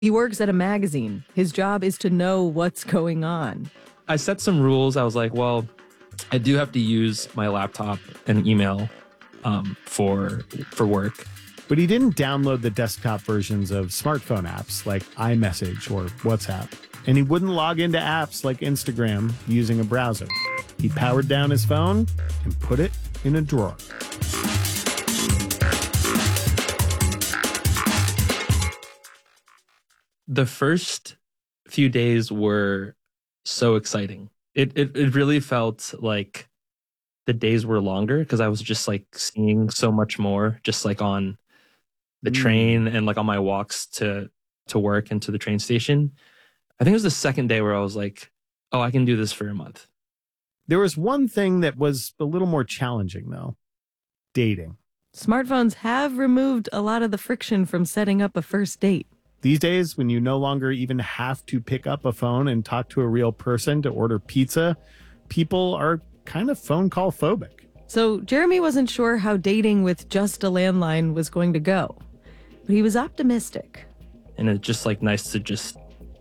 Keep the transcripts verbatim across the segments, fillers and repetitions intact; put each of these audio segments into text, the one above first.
He works at a magazine. His job is to know what's going on. I set some rules. I was like, well, I do have to use my laptop and email um, for for work. But he didn't download the desktop versions of smartphone apps like iMessage or WhatsApp. And he wouldn't log into apps like Instagram using a browser. He powered down his phone and put it in a drawer. The first few days were so exciting. It it, it really felt like the days were longer because I was just like seeing so much more, just like on the mm. train and like on my walks to to work and to the train station. I think it was the second day where I was like, oh, I can do this for a month. There was one thing that was a little more challenging, though. Dating. Smartphones have removed a lot of the friction from setting up a first date. These days, when you no longer even have to pick up a phone and talk to a real person to order pizza, people are kind of phone call phobic. So Jeremy wasn't sure how dating with just a landline was going to go, but he was optimistic. And it's just like nice to just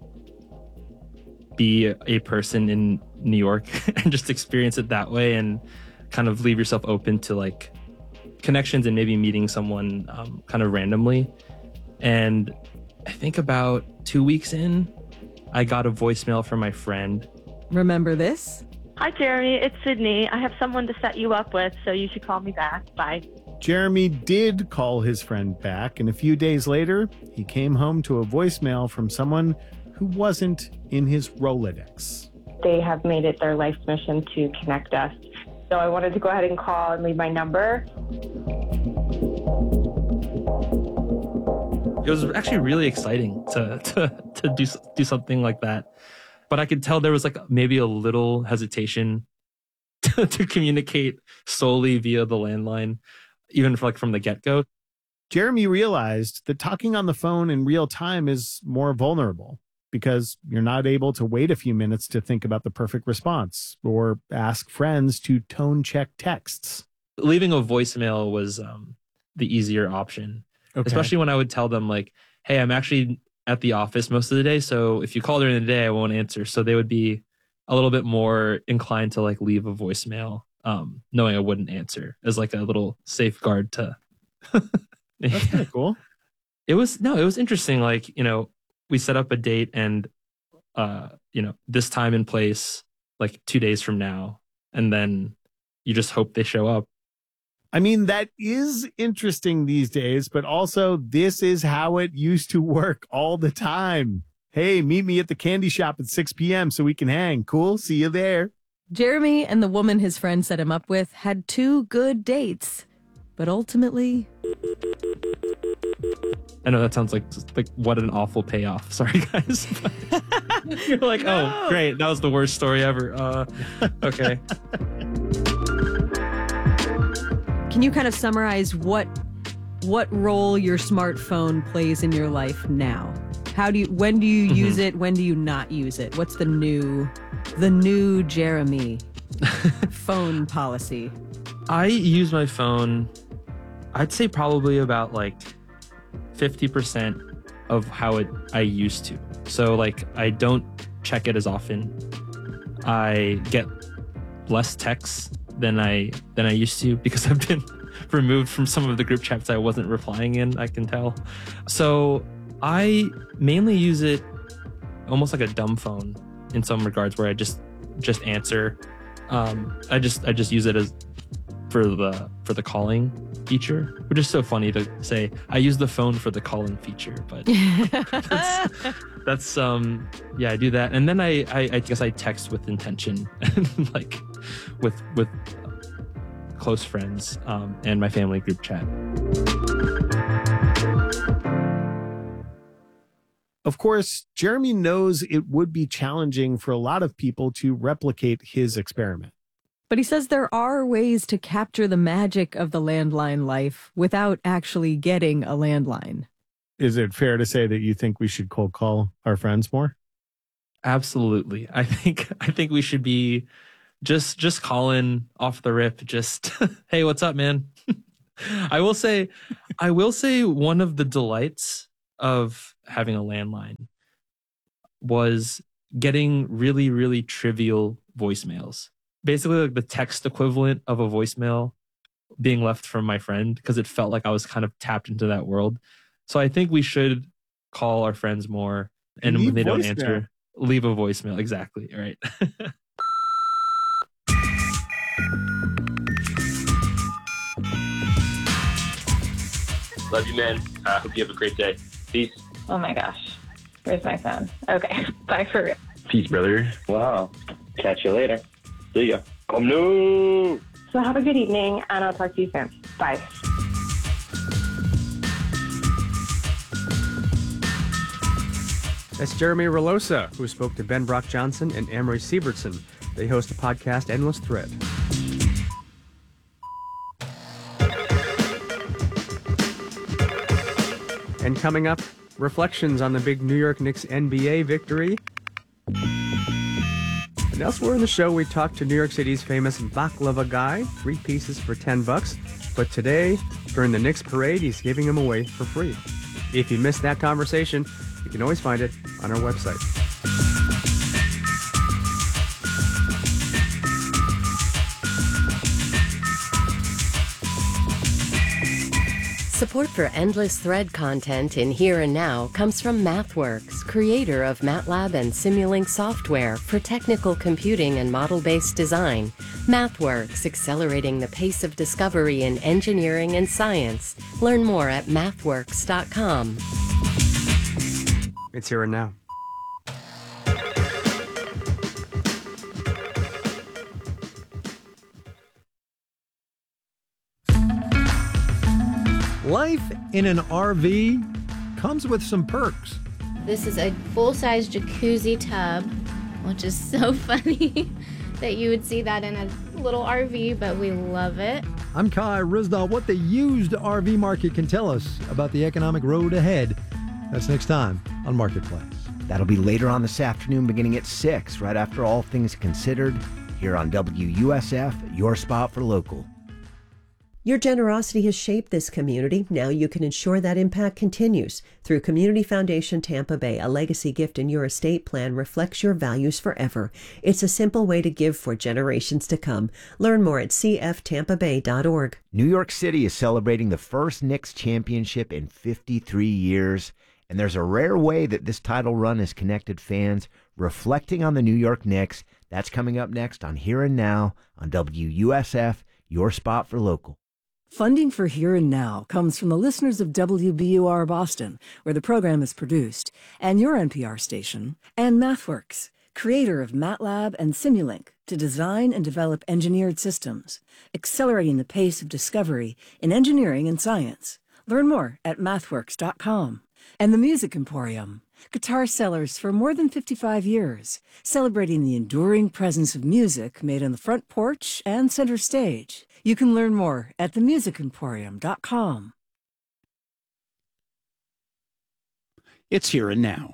be a person in New York and just experience it that way and kind of leave yourself open to like connections and maybe meeting someone um, kind of randomly. And I think about two weeks in, I got a voicemail from my friend. Remember this? Hi, Jeremy. It's Sydney. I have someone to set you up with, so you should call me back. Bye. Jeremy did call his friend back, and a few days later, he came home to a voicemail from someone who wasn't in his Rolodex. They have made it their life's mission to connect us. So I wanted to go ahead and call and leave my number. It was actually really exciting to to to do do something like that, but I could tell there was like maybe a little hesitation to, to communicate solely via the landline, even for like from the get-go. Jeremy realized that talking on the phone in real time is more vulnerable because you're not able to wait a few minutes to think about the perfect response or ask friends to tone check texts. Leaving a voicemail was um, the easier option. Okay. Especially when I would tell them like, hey, I'm actually at the office most of the day. So if you call during the day, I won't answer. So they would be a little bit more inclined to like leave a voicemail, um, knowing I wouldn't answer as like a little safeguard to. That's kind of cool. It was, no, it was interesting. Like, you know, we set up a date and, uh, you know, this time and place, like two days from now. And then you just hope they show up. I mean, that is interesting these days, but also this is how it used to work all the time. Hey, meet me at the candy shop at six p.m. so we can hang. Cool. See you there. Jeremy and the woman his friend set him up with had two good dates, but ultimately... I know that sounds like like what an awful payoff. Sorry, guys. You're like, no. Oh, great. That was the worst story ever. Uh, okay. Can you kind of summarize what what role your smartphone plays in your life now? How do you when do you mm-hmm. use it? When do you not use it? What's the new the new Jeremy phone policy? I use my phone, I'd say probably about like fifty percent of how it I used to. So like I don't check it as often. I get less texts than I than I used to because I've been removed from some of the group chats I wasn't replying in, I can tell. So I mainly use it almost like a dumb phone in some regards, where I just just answer. Um, I just I just use it as for the for the calling feature, which is so funny to say. I use the phone for the calling feature, but that's, that's um yeah, I do that, and then I, I I guess I text with intention, like with with close friends um, and my family group chat. Of course, Jeremy knows it would be challenging for a lot of people to replicate his experiment. But he says there are ways to capture the magic of the landline life without actually getting a landline. Is it fair to say that you think we should cold call our friends more? Absolutely. I think I think we should be just just calling off the rip. Just, hey, what's up, man? I will say, I will say one of the delights of having a landline was getting really, really trivial voicemails. Basically, like the text equivalent of a voicemail being left from my friend, because it felt like I was kind of tapped into that world. So I think we should call our friends more, and Leave when they don't voicemail. answer, leave a voicemail. Exactly. Right. Love you, man. I uh, hope you have a great day. Peace. Oh my gosh. Where's my phone? Okay. Bye for real. Peace, brother. Wow. Catch you later. See ya. Oh, no. So have a good evening, and I'll talk to you soon. Bye. That's Jeremy Relosa, who spoke to Ben Brock Johnson and Amory Sievertson. They host the podcast Endless Thread. And coming up, reflections on the big New York Knicks N B A victory. And elsewhere in the show, we talked to New York City's famous baklava guy, three pieces for ten bucks. But today, during the Knicks parade, he's giving them away for free. If you missed that conversation, you can always find it on our website. Support for Endless Thread content in Here and Now comes from MathWorks, creator of MATLAB and Simulink software for technical computing and model-based design. MathWorks, accelerating the pace of discovery in engineering and science. Learn more at mathworks dot com. It's Here and Now. Life in an R V comes with some perks. This is a full-size jacuzzi tub, which is so funny that you would see that in a little R V, but we love it. I'm Kai Rizdal. What the used R V market can tell us about the economic road ahead. That's next time on Marketplace. That'll be later on this afternoon, beginning at six, right after All Things Considered, here on W U S F, your spot for local. Your generosity has shaped this community. Now you can ensure that impact continues. Through Community Foundation Tampa Bay, a legacy gift in your estate plan reflects your values forever. It's a simple way to give for generations to come. Learn more at c f tampa bay dot org. New York City is celebrating the first Knicks championship in fifty-three years, and there's a rare way that this title run has connected fans reflecting on the New York Knicks. That's coming up next on Here and Now on W U S F, your spot for local. Funding for Here and Now comes from the listeners of W B U R Boston, where the program is produced, and your N P R station, and MathWorks, creator of MATLAB and Simulink, to design and develop engineered systems, accelerating the pace of discovery in engineering and science. Learn more at mathworks dot com. And the Music Emporium, guitar sellers for more than fifty-five years, celebrating the enduring presence of music made on the front porch and center stage. You can learn more at the music emporium dot com. It's Here and Now.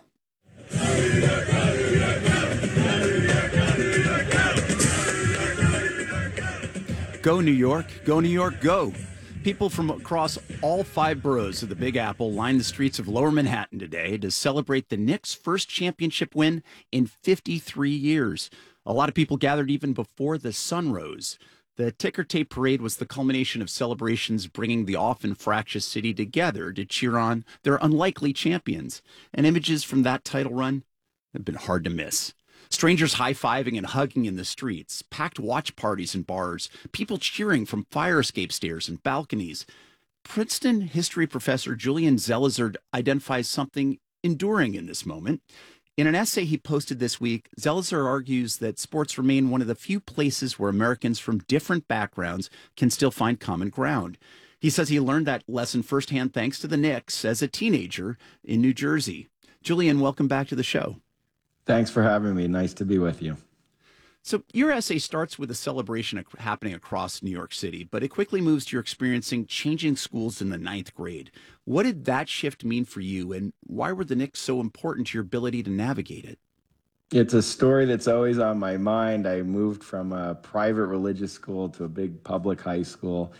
Go New York, go New York, go. People from across all five boroughs of the Big Apple lined the streets of Lower Manhattan today to celebrate the Knicks' first championship win in fifty-three years. A lot of people gathered even before the sun rose. The ticker tape parade was the culmination of celebrations bringing the often fractious city together to cheer on their unlikely champions. And images from that title run have been hard to miss. Strangers high-fiving and hugging in the streets, packed watch parties and bars, people cheering from fire escape stairs and balconies. Princeton history professor Julian Zelizer identifies something enduring in this moment. In an essay he posted this week, Zelizer argues that sports remain one of the few places where Americans from different backgrounds can still find common ground. He says he learned that lesson firsthand thanks to the Knicks as a teenager in New Jersey. Julian, welcome back to the show. Thanks for having me. Nice to be with you. So your essay starts with a celebration happening across New York City, but it quickly moves to your experiencing changing schools in the ninth grade. What did that shift mean for you, and why were the Knicks so important to your ability to navigate it? It's a story that's always on my mind. I moved from a private religious school to a big public high school,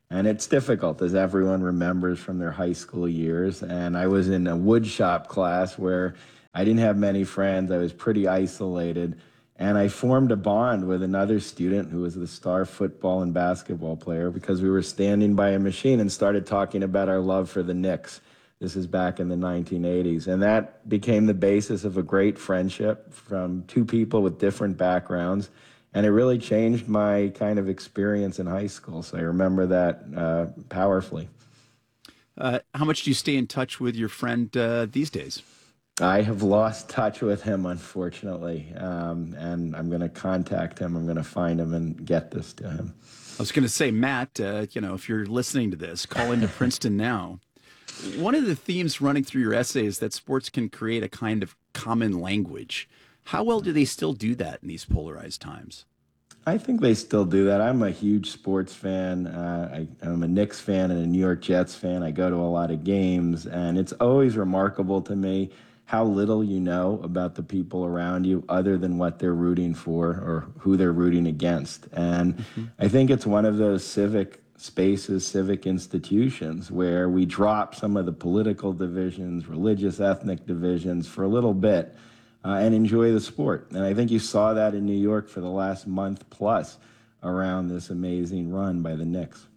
And it's difficult, as everyone remembers from their high school years. And I was in a wood shop class where I didn't have many friends. I was pretty isolated. And I formed a bond with another student who was the star football and basketball player because we were standing by a machine and started talking about our love for the Knicks. This is back in the nineteen eighties. And that became the basis of a great friendship from two people with different backgrounds. And it really changed my kind of experience in high school. So I remember that uh, powerfully. Uh, how much do you stay in touch with your friend uh, these days? I have lost touch with him, unfortunately. Um, and I'm going to contact him. I'm going to find him and get this to him. I was going to say, Matt, uh, you know, if you're listening to this, call into Princeton now. One of the themes running through your essay is that sports can create a kind of common language. How well do they still do that in these polarized times? I think they still do that. I'm a huge sports fan. Uh, I, I'm a Knicks fan and a New York Jets fan. I go to a lot of games, and it's always remarkable to me how little you know about the people around you other than what they're rooting for or who they're rooting against. And mm-hmm. I think it's one of those civic spaces, civic institutions where we drop some of the political divisions, religious, ethnic divisions for a little bit. Uh, and enjoy the sport. And I think you saw that in New York for the last month plus around this amazing run by the Knicks.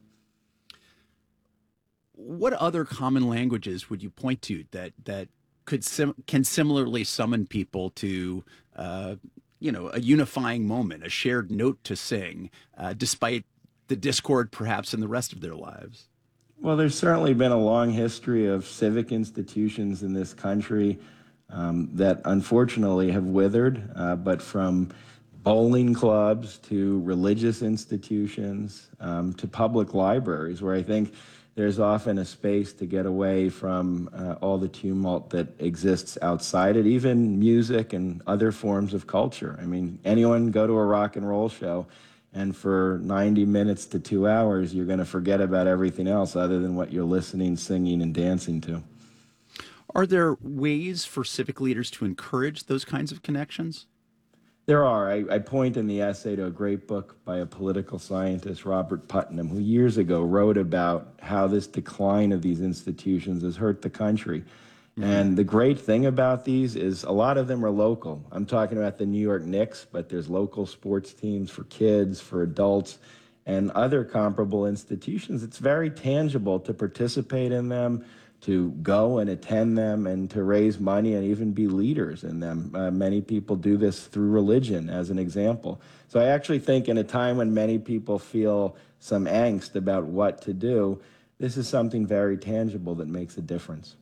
What other common languages would you point to that that could sim- can similarly summon people to, uh, you know, a unifying moment, a shared note to sing, uh, despite the discord perhaps in the rest of their lives? Well, there's certainly been a long history of civic institutions in this country Um, that unfortunately have withered, uh, but from bowling clubs to religious institutions um, to public libraries, where I think there's often a space to get away from uh, all the tumult that exists outside it, even music and other forms of culture. I mean, anyone go to a rock and roll show, and for ninety minutes to two hours, you're going to forget about everything else other than what you're listening, singing, and dancing to. Are there ways for civic leaders to encourage those kinds of connections? There are. I, I point in the essay to a great book by a political scientist, Robert Putnam, who years ago wrote about how this decline of these institutions has hurt the country. Mm-hmm. And the great thing about these is a lot of them are local. I'm talking about the New York Knicks, but there's local sports teams for kids, for adults, and other comparable institutions. It's very tangible to participate in them, to go and attend them, and to raise money and even be leaders in them. Uh, many people do this through religion, as an example. So I actually think in a time when many people feel some angst about what to do, this is something very tangible that makes a difference.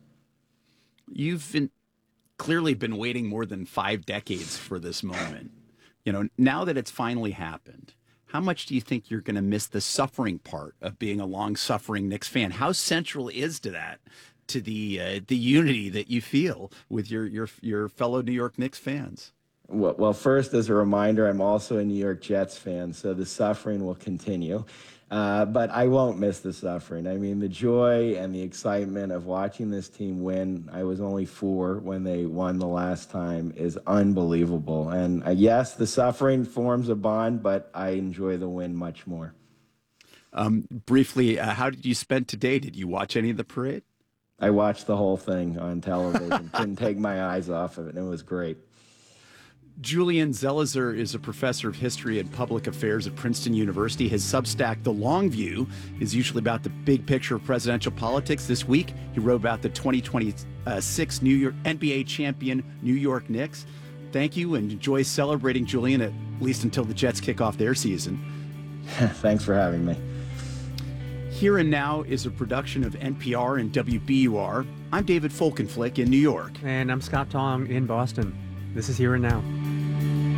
You've been, clearly been waiting more than five decades for this moment. You know, now that it's finally happened, how much do you think you're going to miss the suffering part of being a long-suffering Knicks fan? How central is to that, to the uh, the unity that you feel with your your your fellow New York Knicks fans? Well, well, first, as a reminder, I'm also a New York Jets fan, so the suffering will continue. Uh, but I won't miss the suffering. I mean, the joy and the excitement of watching this team win, I was only four when they won the last time, is unbelievable. And uh, yes, the suffering forms a bond, but I enjoy the win much more. Um, briefly, uh, how did you spend today? Did you watch any of the parade? I watched the whole thing on television. Couldn't take my eyes off of it. It was great. Julian Zelizer is a professor of history and public affairs at Princeton University. His Substack, The Long View, is usually about the big picture of presidential politics. This week, he wrote about the twenty twenty-six New York N B A champion New York Knicks. Thank you, and enjoy celebrating, Julian, at least until the Jets kick off their season. Thanks for having me. Here and Now is a production of N P R and W B U R. I'm David Folkenflik in New York. And I'm Scott Tong in Boston. This is Here and Now.